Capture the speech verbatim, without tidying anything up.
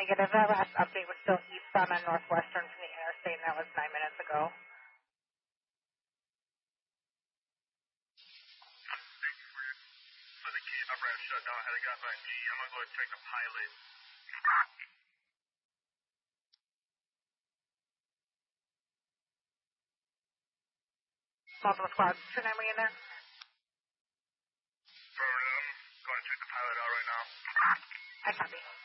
Negative. That last update was still eastbound on Northwestern from the interstate, and that was nine minutes ago. So the key upper half shut down. I had it got by G. I'm going to go and check the pilot. Multiple squads. two nine, we in there? Affirmative. I'm going to check the pilot out right now. I copy.